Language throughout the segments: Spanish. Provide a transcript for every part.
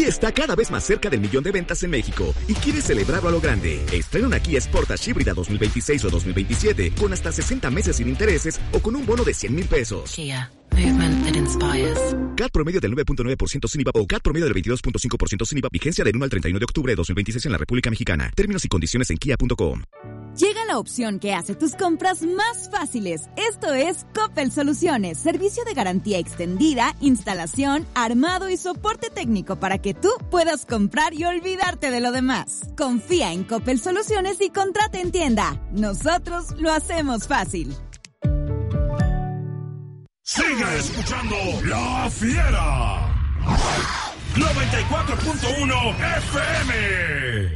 Kia está cada vez más cerca del 1,000,000 de ventas en México y quiere celebrarlo a lo grande. Estrena una Kia Sportage híbrida 2026 o 2027 con hasta 60 meses sin intereses o con un bono de 100,000 pesos. Kia. Movement that inspires. CAT promedio del 9.9% sin IVA o CAT promedio del 22.5% sin IVA. Vigencia del 1 al 31 de octubre de 2026 en la República Mexicana. Términos y condiciones en kia.com. Llega la opción que hace tus compras más fáciles. Esto es Coppel Soluciones. Servicio de garantía extendida, instalación, armado y soporte técnico para que tú puedas comprar y olvidarte de lo demás. Confía en Coppel Soluciones y contrata en tienda. Nosotros lo hacemos fácil. Sigue escuchando La Fiera. 94.1 FM.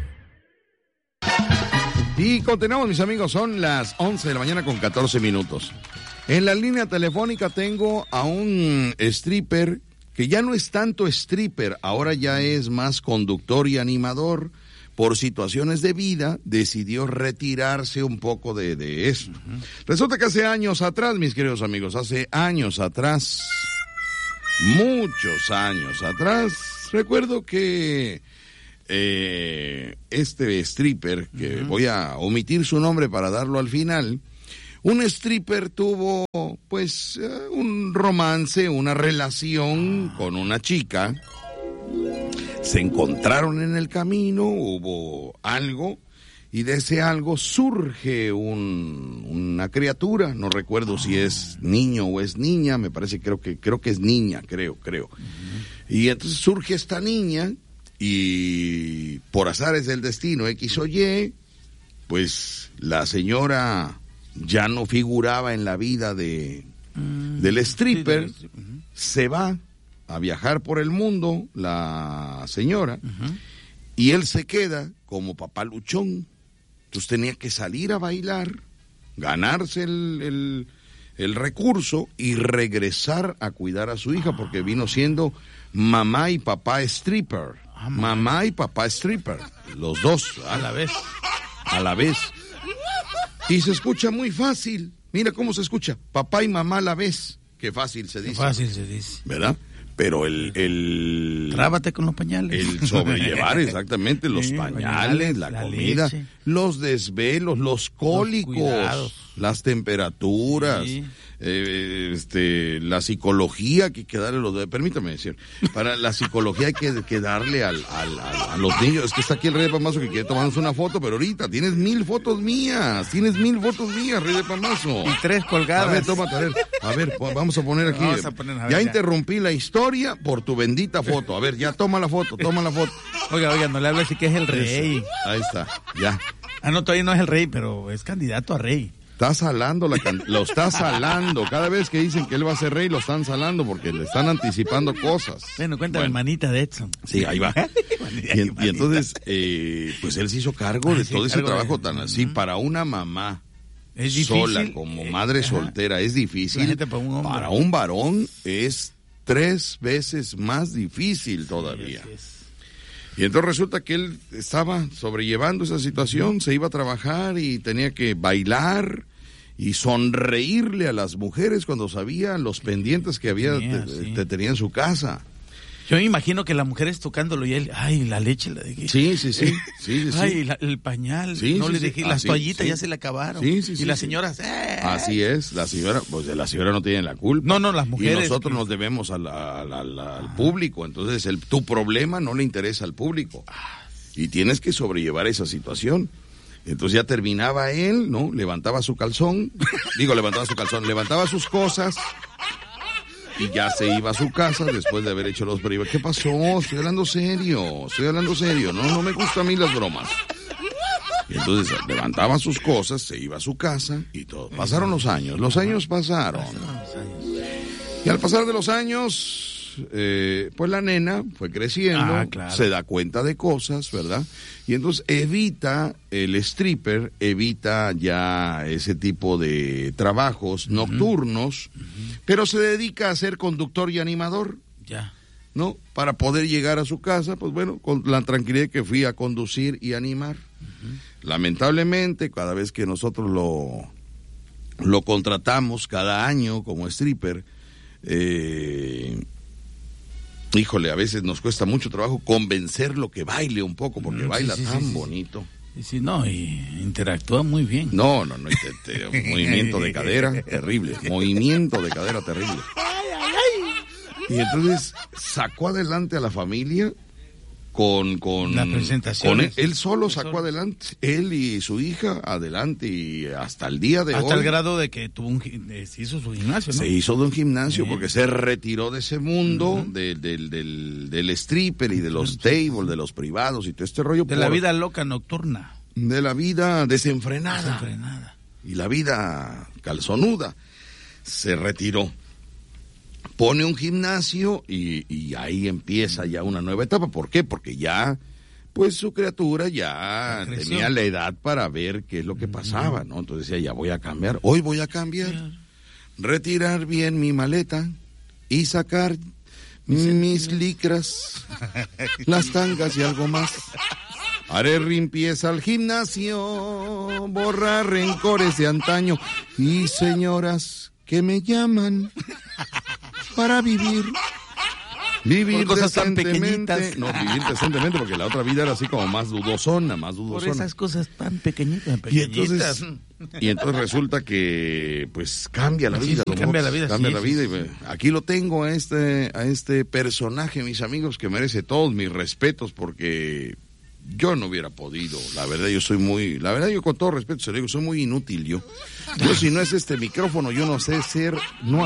Y continuamos, mis amigos, son las 11 de la mañana con 14 minutos. En la línea telefónica tengo a un stripper que ya no es tanto stripper, ahora ya es más conductor y animador. Por situaciones de vida, decidió retirarse un poco de esto. Uh-huh. Resulta que hace años atrás, mis queridos amigos, hace años atrás, muchos años atrás, recuerdo que este stripper, que voy a omitir su nombre para darlo al final, un stripper tuvo, pues, un romance, una relación con una chica. Se encontraron en el camino, hubo algo, y de ese algo surge una criatura, no recuerdo si es niño o es niña, me parece, creo que es niña, creo. Uh-huh. Y entonces surge esta niña, y por azares del destino, X o Y, pues la señora ya no figuraba en la vida del stripper, se va a viajar por el mundo, la señora, y él se queda como papá luchón. Entonces tenía que salir a bailar, ganarse el recurso y regresar a cuidar a su hija, porque vino siendo mamá y papá stripper. Mamá y papá stripper, los dos. A la vez. A la vez. Y se escucha muy fácil. Mira cómo se escucha. Papá y mamá a la vez. Qué fácil se dice. Qué fácil se dice. ¿Verdad? Pero Trábate con los pañales. El sobrellevar, exactamente, los pañales, la comida, leche, los desvelos, los cólicos, las temperaturas, sí. La psicología que hay que darle permítame decir, para la psicología hay que darle a los niños. Es que está aquí el Rey de Pamazo que quiere tomarnos una foto, pero ahorita tienes 1000 fotos mías, Rey de Pamazo. Y 3 colgadas. A ver, tómate, a ver, vamos a poner aquí. Ya interrumpí la historia por tu bendita foto. A ver, ya toma la foto. Oiga, no le hables así que es el rey. Eso. Ahí está, ya. No, todavía no es el rey, pero es candidato a rey. Está salando, lo está salando. Cada vez que dicen que él va a ser rey, lo están salando porque le están anticipando cosas. Cuéntame, manita de Edson. Sí, ahí va. Y entonces, pues él se hizo cargo de todo ese trabajo tan así. Para una mamá es difícil, sola, como madre soltera, es difícil. Para un varón es 3 veces más difícil todavía. Y entonces resulta que él estaba sobrellevando esa situación, se iba a trabajar y tenía que bailar y sonreírle a las mujeres cuando sabía los pendientes que tenía en su casa. Yo me imagino que la mujer es tocándolo y él, la leche. Sí. El pañal, le dejé, las toallitas ya se le acabaron. Y la señora, así es, la señora no tiene la culpa. No, las mujeres. Y nosotros nos debemos al público, entonces tu problema no le interesa al público. Y tienes que sobrellevar esa situación. Entonces ya terminaba él, ¿no? Levantaba sus cosas. Y ya se iba a su casa después de haber hecho los privados. ¿Qué pasó? Estoy hablando serio. No me gustan a mí las bromas. Y entonces levantaba sus cosas, se iba a su casa y todo. Pasaron los años pasaron. Y al pasar de los años, pues la nena fue creciendo, se da cuenta de cosas, ¿verdad? Y entonces el stripper evita ya ese tipo de trabajos nocturnos, pero se dedica a ser conductor y animador. Ya. ¿No? Para poder llegar a su casa, pues bueno, con la tranquilidad que fui a conducir y animar. Lamentablemente, cada vez que nosotros lo contratamos cada año como stripper, híjole, a veces nos cuesta mucho trabajo convencerlo que baile un poco, porque baila tan bonito. Sí, no, y interactúa muy bien. No, movimiento de cadera terrible, movimiento de cadera terrible. Y entonces sacó adelante a la familia con la presentación. Él solo sacó adelante, él y su hija adelante, y hasta el día de hoy. Hasta el grado de que se hizo su gimnasio, ¿no? Se hizo de un gimnasio porque se retiró de ese mundo del stripper y de los tables, de los privados y todo este rollo. De la vida loca nocturna. De la vida desenfrenada. Y la vida calzonuda. Se retiró. Pone un gimnasio y ahí empieza ya una nueva etapa. ¿Por qué? Porque ya, pues su criatura ya tenía la edad para ver qué es lo que pasaba, ¿no? Entonces decía, ya voy a cambiar, hoy voy a cambiar, retirar bien mi maleta y sacar mis licras, las tangas y algo más. Haré limpieza al gimnasio, borrar rencores de antaño y señoras que me llaman para vivir cosas tan pequeñitas. No, vivir decentemente, porque la otra vida era así como más dudosona. Por esas cosas tan pequeñitas. Y entonces resulta que pues cambia la vida. Cambia la vida. Y aquí lo tengo a este personaje, mis amigos, que merece todos mis respetos, porque yo no hubiera podido. La verdad, yo con todo respeto se lo digo, soy muy inútil yo. Yo si no es este micrófono, yo no sé hacer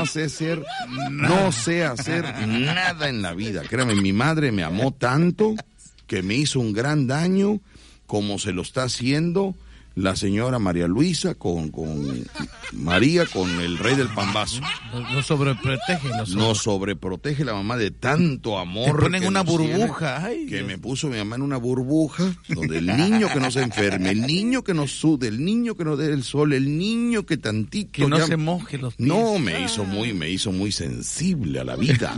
nada en la vida. Créame, mi madre me amó tanto que me hizo un gran daño, como se lo está haciendo la señora María Luisa con María, con el rey del pambazo. Nos sobreprotege. Nos sobreprotege la mamá de tanto amor. Te ponen una burbuja. Que me puso mi mamá en una burbuja, donde el niño que no se enferme, el niño que no sude, el niño que no dé el sol, el niño que tantito que no se moje los pies. No, me hizo muy sensible a la vida.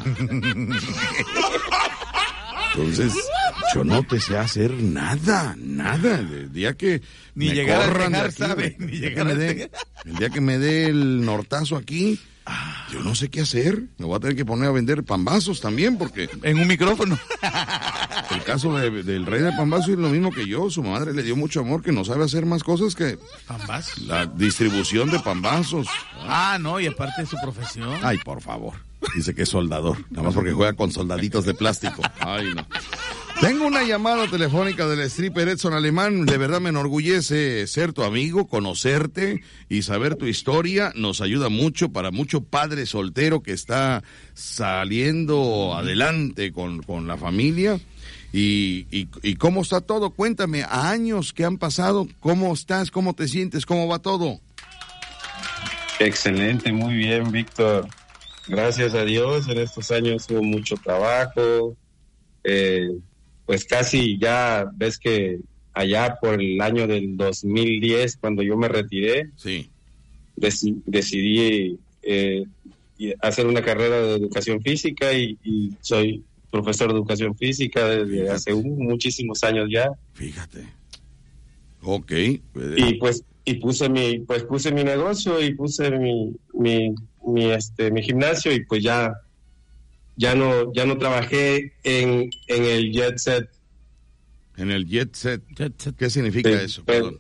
Entonces, yo no te sé hacer nada. El día que ni me llegar corran a dejar, de aquí, ¿sabe? El día que me dé el nortazo aquí, yo no sé qué hacer. Me voy a tener que poner a vender pambazos también, porque en un micrófono. El caso del rey del pambazo es lo mismo que yo. Su madre le dio mucho amor, que no sabe hacer más cosas que ¿pambazos? La distribución de pambazos. No, y aparte de su profesión. Ay, por favor. Dice que es soldador, nada más porque juega con soldaditos de plástico. Ay, no. Tengo una llamada telefónica del stripper Edson Alemán. De verdad me enorgullece ser tu amigo, conocerte y saber tu historia. Nos ayuda mucho para mucho padre soltero que está saliendo adelante con la familia. ¿Y cómo está todo? Cuéntame, a años que han pasado, ¿cómo estás? ¿Cómo te sientes? ¿Cómo va todo? Excelente, muy bien, Víctor. Gracias a Dios, en estos años hubo mucho trabajo, pues casi ya ves que allá por el año del 2010, cuando yo me retiré, sí, decidí hacer una carrera de educación física y soy profesor de educación física desde hace muchísimos años ya. Fíjate. Ok. Y puse mi negocio y puse mi gimnasio, y pues ya no trabajé en el jet set. En el jet set. ¿Qué significa eso? Perdón.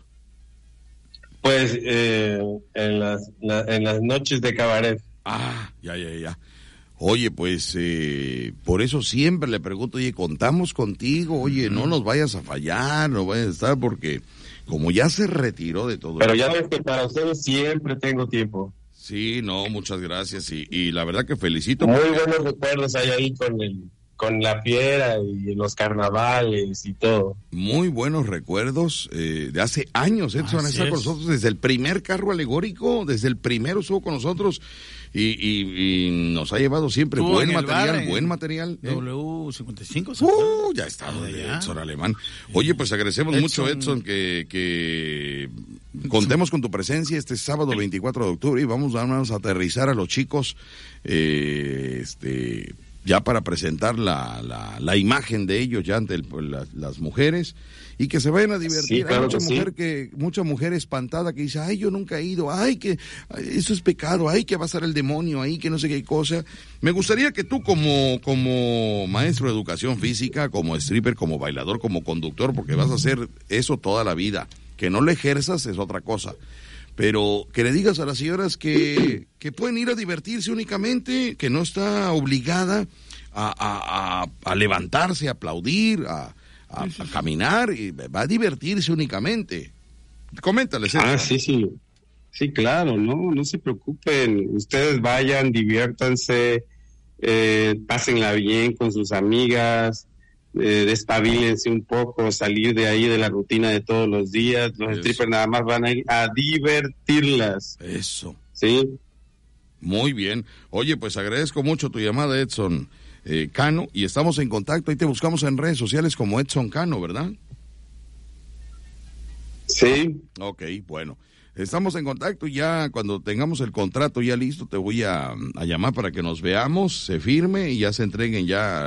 Pues en las noches de cabaret. Ya. Oye, pues por eso siempre le pregunto, oye, contamos contigo, oye, no nos vayas a fallar, no vayas a estar, porque como ya se retiró de todo. Pero ya ves que para ustedes siempre tengo tiempo. Sí, no, muchas gracias, y la verdad que felicito. Muy buenos recuerdos hay ahí con la fiera y los carnavales y todo. Muy buenos recuerdos de hace años. Edson está con nosotros desde el primer carro alegórico, desde el primero estuvo con nosotros y nos ha llevado siempre buen material. W55. Ya está Edson Alemán. Oye, pues agradecemos mucho, Edson, que contemos con tu presencia este sábado 24 de octubre y vamos a aterrizar a los chicos ya para presentar la imagen de ellos ya ante las mujeres y que se vayan a divertir. Sí, claro. Hay mucha mujer espantada que dice, ay, yo nunca he ido, ay, que eso es pecado, ay, que va a ser el demonio, ay, que no sé qué cosa. Me gustaría que tú como maestro de educación física, como stripper, como bailador, como conductor, porque vas a hacer eso toda la vida, que no lo ejerzas es otra cosa. Pero que le digas a las señoras que pueden ir a divertirse únicamente, que no está obligada a levantarse, a aplaudir, a caminar, y va a divertirse únicamente. Coméntales eso. Sí, claro, no se preocupen, ustedes vayan, diviértanse, pásenla bien con sus amigas, despabilense un poco, salir de ahí de la rutina de todos los días. Los strippers nada más van a ir a divertirlas. Eso. Sí. Muy bien. Oye, pues agradezco mucho tu llamada, Edson Cano, y estamos en contacto. Ahí te buscamos en redes sociales como Edson Cano, ¿verdad? Sí. Ok, bueno. Estamos en contacto y ya cuando tengamos el contrato ya listo te voy a llamar para que nos veamos, se firme y ya se entreguen ya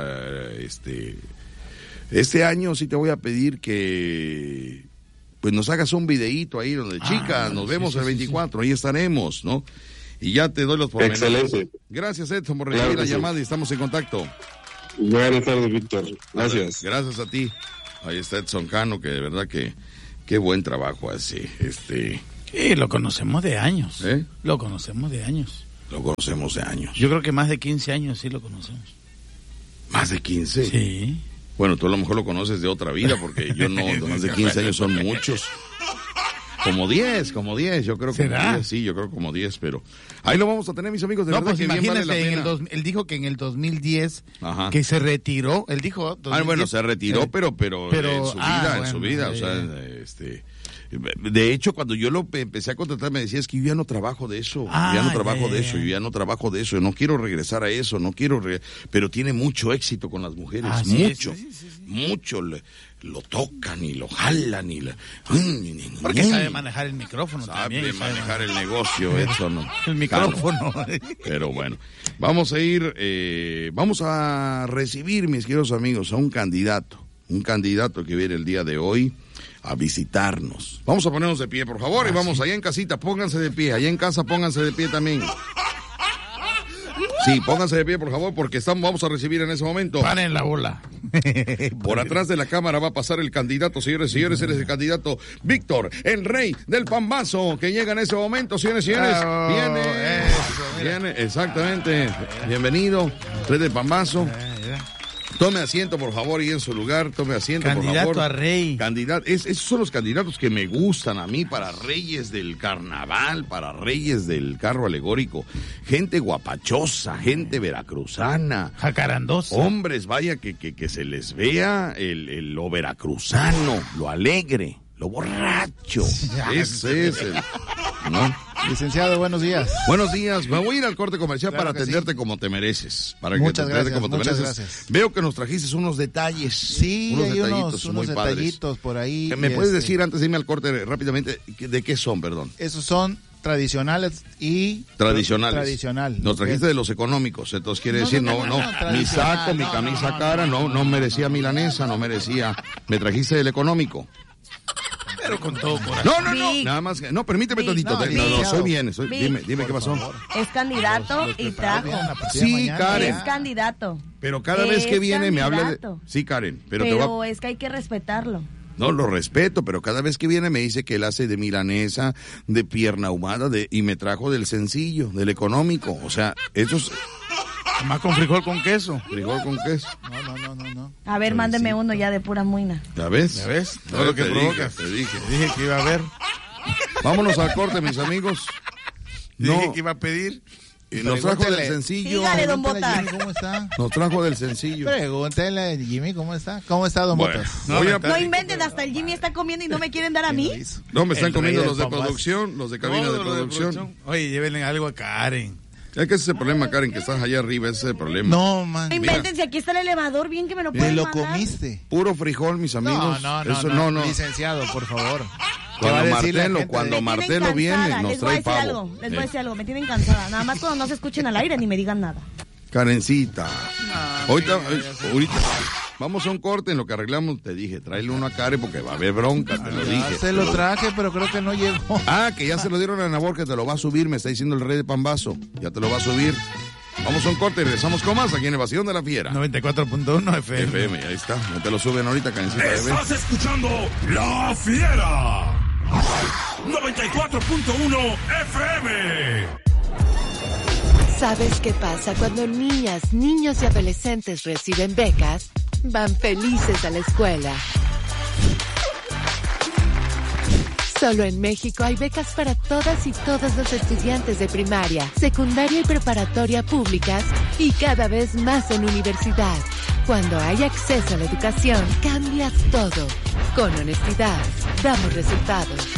Este año sí te voy a pedir que pues nos hagas un videíto ahí donde, chicas, nos vemos el 24, ahí estaremos, ¿no? Y ya te doy los pormenores. Excelente. Gracias, Edson, por recibir la llamada y estamos en contacto. Buenas tardes, Víctor. Gracias. Gracias a ti. Ahí está Edson Cano, que de verdad que qué buen trabajo hace. Sí, lo conocemos de años. Lo conocemos de años. Lo conocemos de años. Yo creo que más de 15 años sí lo conocemos. ¿Más de 15? Sí. Bueno, tú a lo mejor lo conoces de otra vida, porque yo no, más de 15 años son muchos. Como 10, yo creo que como 10, sí, yo creo como 10, pero ahí lo vamos a tener, mis amigos, de verdad pues que bien vale la pena. Él dijo que en el 2010, que se retiró, él dijo... 2010, bueno, se retiró, pero en su vida, o sea, de hecho, cuando yo lo empecé a contratar, me decía, es que yo ya no trabajo de eso, yo ya no trabajo de eso, no quiero regresar a eso, pero tiene mucho éxito con las mujeres, mucho, lo tocan y lo jalan y porque sabe manejar el micrófono también. Sabe manejar el negocio, eso no. El micrófono. Pero bueno, vamos a recibir, mis queridos amigos, a un candidato que viene el día de hoy a visitarnos. Vamos a ponernos de pie, por favor, y vamos allá en casita, pónganse de pie, allá en casa pónganse de pie también. Sí, pónganse de pie, por favor, porque vamos a recibir en ese momento. Paren la bola. Por atrás de la cámara va a pasar el candidato, señores, él es el candidato Víctor, el rey del pambazo, que llega en ese momento, señores. Viene, exactamente. Bienvenido, rey del pambazo. Tome asiento, por favor, y en su lugar, tome asiento, por favor. Candidato a rey. Esos son los candidatos que me gustan a mí para reyes del carnaval, para reyes del carro alegórico. Gente guapachosa, gente veracruzana. Jacarandosa. Hombres, vaya, que se les vea lo veracruzano, lo alegre, lo borracho. Ese es el... ¿no? Licenciado, buenos días. Buenos días. Me voy a ir al corte comercial para atenderte como te mereces. Muchas gracias. Veo que nos trajiste unos detalles. Sí, hay unos detallitos por ahí. ¿Me puedes decir, antes de irme al corte rápidamente, de qué son, perdón? Esos son tradicionales y... Tradicional. Nos trajiste de los económicos, entonces quiere decir, no, mi saco, mi camisa cara, no merecía milanesa, me trajiste del económico. Pero con todo corazón. No, nada más, no, permíteme tantito, soy bien, dime qué pasó. Es candidato y trajo. Sí, Karen. Es candidato. Pero cada vez que viene me habla de... Sí, Karen, pero es que hay que respetarlo. No, lo respeto, pero cada vez que viene me dice que él hace de milanesa, de pierna ahumada, y me trajo del sencillo, del económico, o sea, esos... Más con frijol con queso. Frijol con queso. No. A ver, mándeme uno ya de pura muina. ¿Ya ves? Todo lo que provocas. Te dije que iba a haber. Vámonos al corte, mis amigos. Dije que iba a pedir. Y nos trajo del sencillo. Dígale, don Botas. ¿Cómo está? Nos trajo del sencillo. Pregúntele a Jimmy cómo está. ¿Cómo está, don Botas? No inventen, hasta el Jimmy está comiendo y no me quieren dar a mí. No, me están comiendo los de producción, los de cabina de producción. Oye, llévenle algo a Karen. Es que ese es el problema, Karen, que estás allá arriba, ese es el problema. No, man. No inventen, si aquí está el elevador, bien que me lo pueden mandar. ¿Lo comiste? Puro frijol, mis amigos. No. Licenciado, por favor. Cuando Martelo viene, nos trae pavo. Les voy a decir algo, me tienen cansada. Nada más cuando no se escuchen al aire ni me digan nada. Karencita. Ahorita, vamos a un corte en lo que arreglamos. Te dije, tráele uno a Care porque va a haber bronca, te lo dije. Se lo traje, pero creo que no llegó. Que ya se lo dieron a Nabor, que te lo va a subir, me está diciendo el rey de Pambazo. Ya te lo va a subir. Vamos a un corte y regresamos con más aquí en Evasión de la Fiera. 94.1 FM. Ahí está. No te lo suben ahorita, cancita. Estás escuchando La Fiera. 94.1 FM. ¿Sabes qué pasa cuando niñas, niños y adolescentes reciben becas? Van felices a la escuela. Solo en México hay becas para todas y todos los estudiantes de primaria, secundaria y preparatoria públicas y cada vez más en universidad. Cuando hay acceso a la educación, cambia todo. Con honestidad, damos resultados.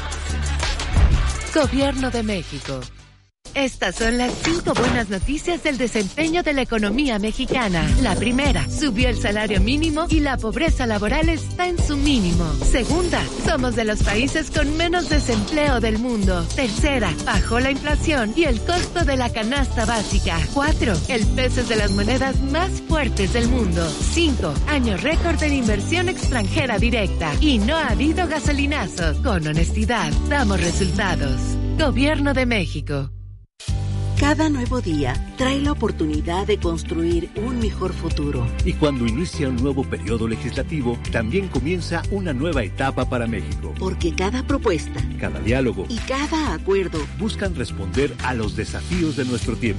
Gobierno de México. Estas son las 5 buenas noticias del desempeño de la economía mexicana. La primera, subió el salario mínimo y la pobreza laboral está en su mínimo. Segunda, somos de los países con menos desempleo del mundo. Tercera, bajó la inflación y el costo de la canasta básica. 4, el peso es de las monedas más fuertes del mundo. 5, año récord en inversión extranjera directa. Y no ha habido gasolinazos. Con honestidad, damos resultados. Gobierno de México. Cada nuevo día trae la oportunidad de construir un mejor futuro. Y cuando inicia un nuevo periodo legislativo, también comienza una nueva etapa para México. Porque cada propuesta, cada diálogo y cada acuerdo buscan responder a los desafíos de nuestro tiempo.